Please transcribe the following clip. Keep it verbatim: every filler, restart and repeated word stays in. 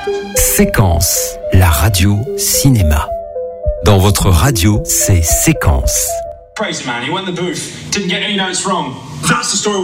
Séquence, la radio cinéma. Dans votre radio, c'est Séquence. Crazy man, he went in the booth, didn't get any notes wrong. That's the story.